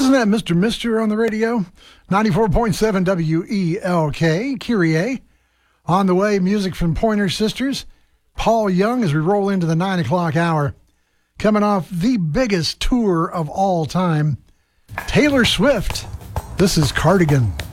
Wasn't that Mr. Mister on the radio? 94.7 WELK, Kyrie. On the way, music from Pointer Sisters. Paul Young as we roll into the 9 o'clock hour. Coming off the biggest tour of all time, Taylor Swift. This is Cardigan.